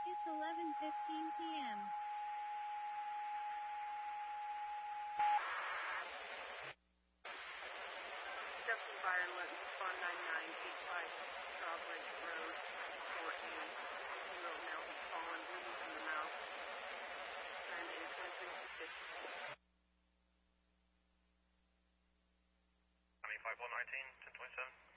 It's 11:15 p.m. Justin Byron, respond 9985 Strawbridge Road, Fort Lee. 2-year-old male has fallen, bleeding from the mouth. And in 23 I mean, 5119, 1027.